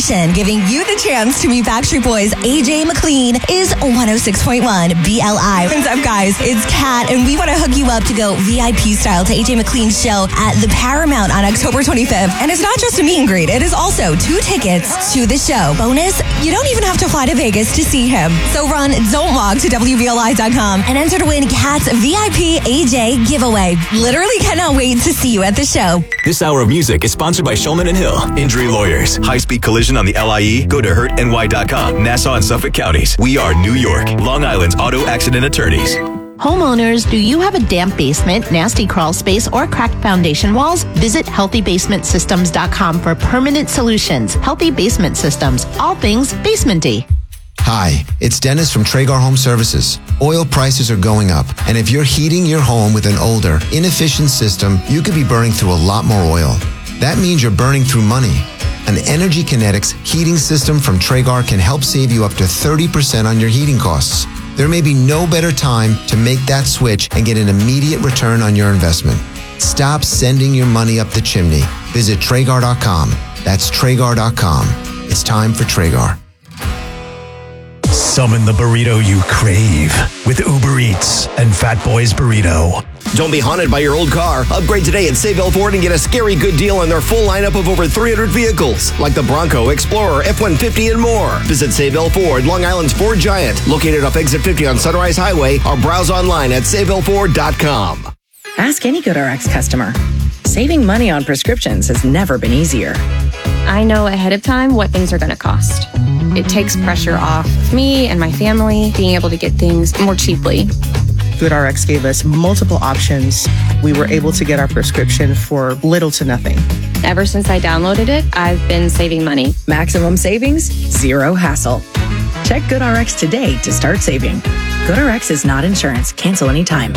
station giving you the chance to meet Backstreet Boys' AJ McLean is 106.1 BLI. What's up, guys? It's Kat, and we want to hook you up to go VIP style to AJ McLean's show at the Paramount on October 25th. And it's not just a meet and greet. It is also 2 tickets to the show. Bonus, you don't even have to fly to Vegas to see him. So run Don't Walk to WBLI.com and enter to win Kat's VIP AJ giveaway. Literally cannot wait to see you at the show. This hour of music is sponsored by Shulman and Hill. Injury Lawyers. High-speed collision on the LIE? Go to hurtny.com. Nassau and Suffolk counties. We are New York. Long Island's auto accident attorneys. Homeowners, do you have a damp basement, nasty crawl space, or cracked foundation walls? Visit HealthyBasementSystems.com for permanent solutions. Healthy Basement Systems. All things basement-y. Hi, it's Dennis from Traeger Home Services. Oil prices are going up, and if you're heating your home with an older, inefficient system, you could be burning through a lot more oil. That means you're burning through money. An Energy Kinetics heating system from Traeger can help save you up to 30% on your heating costs. There may be no better time to make that switch and get an immediate return on your investment. Stop sending your money up the chimney. Visit Traeger.com. That's Traeger.com. It's time for Traeger. Summon the burrito you crave with Uber Eats and Fat Boys Burrito. Don't be haunted by your old car. Upgrade today at Save Ford and get a scary good deal on their full lineup of over 300 vehicles, like the Bronco, Explorer, F-150, and more. Visit Save Ford, Long Island's Ford Giant, located off Exit 50 on Sunrise Highway, or browse online at SaveLFord.com. Ask any GoodRx customer. Saving money on prescriptions has never been easier. I know ahead of time what things are going to cost. It takes pressure off me and my family being able to get things more cheaply. GoodRx gave us multiple options. We were able to get our prescription for little to nothing. Ever since I downloaded it, I've been saving money. Maximum savings, zero hassle. Check GoodRx today to start saving. GoodRx is not insurance. Cancel anytime.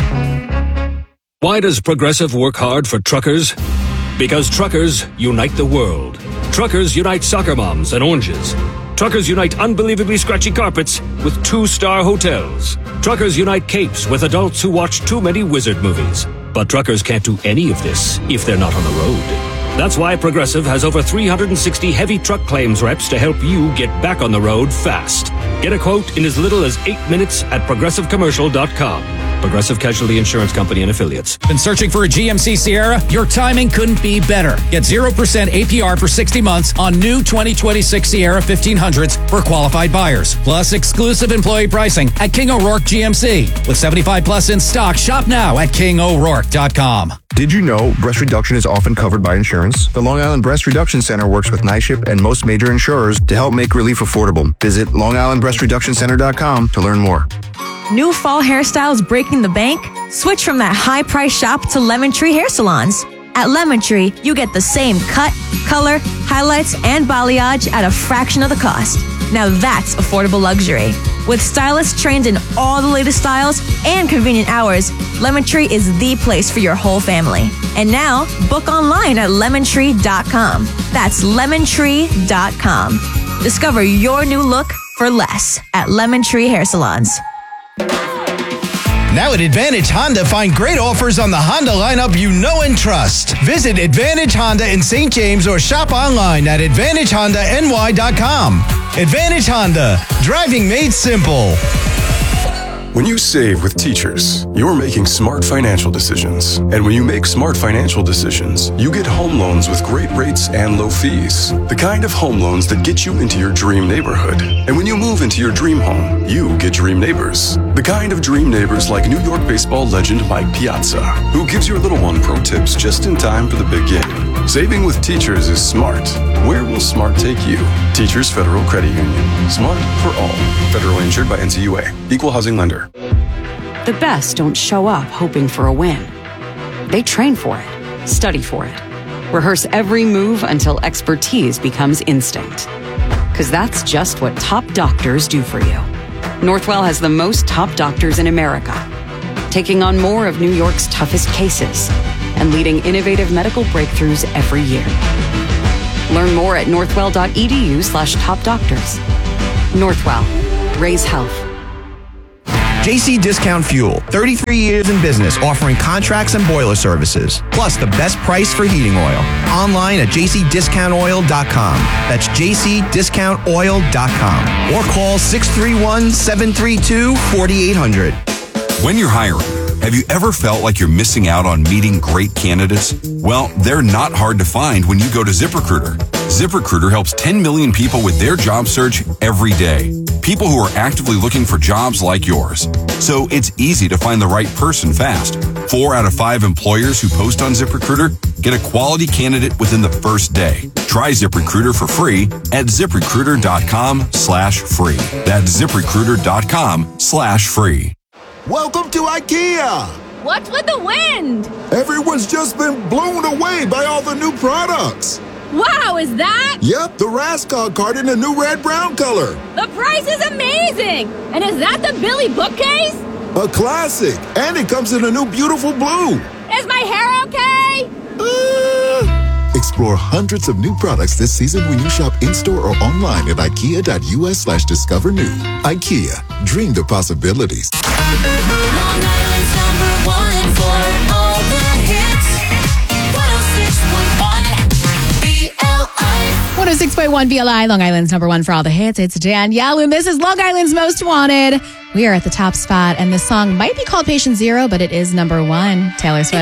Why does Progressive work hard for truckers? Because truckers unite the world. Truckers unite soccer moms and oranges. Truckers unite unbelievably scratchy carpets with 2-star hotels. Truckers unite capes with adults who watch too many wizard movies. But truckers can't do any of this if they're not on the road. That's why Progressive has over 360 heavy truck claims reps to help you get back on the road fast. Get a quote in as little as 8 minutes at ProgressiveCommercial.com. Progressive Casualty Insurance Company and Affiliates. Been searching for a GMC Sierra? Your timing couldn't be better. Get 0% APR for 60 months on new 2026 Sierra 1500s for qualified buyers. Plus exclusive employee pricing at King O'Rourke GMC. With 75 plus in stock, shop now at KingO'Rourke.com. Did you know breast reduction is often covered by insurance? The Long Island Breast Reduction Center works with NYSHIP and most major insurers to help make relief affordable. Visit LongIslandBreastReductionCenter.com to learn more. New fall hairstyles breaking the bank? Switch from that high-price shop to Lemon Tree Hair Salons. At Lemon Tree, you get the same cut, color, highlights, and balayage at a fraction of the cost. Now that's affordable luxury. With stylists trained in all the latest styles and convenient hours, Lemon Tree is the place for your whole family. And now, book online at lemontree.com. That's lemontree.com. Discover your new look for less at Lemon Tree Hair Salons. Now at Advantage Honda, find great offers on the Honda lineup you know and trust. Visit Advantage Honda in St. James or shop online at AdvantageHondaNY.com. Advantage Honda, driving made simple. When you save with Teachers, you're making smart financial decisions. And when you make smart financial decisions, you get home loans with great rates and low fees. The kind of home loans that get you into your dream neighborhood. And when you move into your dream home, you get dream neighbors. The kind of dream neighbors like New York baseball legend Mike Piazza, who gives your little one pro tips just in time for the big game. Saving with Teachers is smart. Where will smart take you? Teachers Federal Credit Union. Smart for all. Federally insured by NCUA. Equal housing lender. The best don't show up hoping for a win. They train for it, study for it, rehearse every move until expertise becomes instinct. Because that's just what top doctors do for you. Northwell has the most top doctors in America, taking on more of New York's toughest cases and leading innovative medical breakthroughs every year. Learn more at northwell.edu/topdoctors. Northwell. Raise health. JC Discount Fuel, 33 years in business, offering contracts and boiler services, plus the best price for heating oil. Online at jcdiscountoil.com. That's jcdiscountoil.com. Or call 631-732-4800. When you're hiring, have you ever felt like you're missing out on meeting great candidates? Well, they're not hard to find when you go to ZipRecruiter. ZipRecruiter helps 10 million people with their job search every day. People who are actively looking for jobs like yours. So it's easy to find the right person fast. 4 out of 5 employers who post on ZipRecruiter get a quality candidate within the first day. Try ZipRecruiter for free at ZipRecruiter.com/free. That's ZipRecruiter.com/free. Welcome to IKEA! What's with the wind? Everyone's just been blown away by all the new products. Wow, is that? Yep, the Raskog card in the new red-brown color. The price is amazing! And is that the Billy bookcase? A classic, and it comes in a new beautiful blue. Is my hair okay? Explore hundreds of new products this season when you shop in-store or online at ikea.us/discover new. IKEA, dream the possibilities. Long Island's #1 for all the hits. 106.1 BLI. 106.1 BLI, Long Island's #1 for all the hits. It's Danielle, and this is Long Island's Most Wanted. We are at the top spot, and this song might be called Patient Zero, but it is #1. Taylor Swift.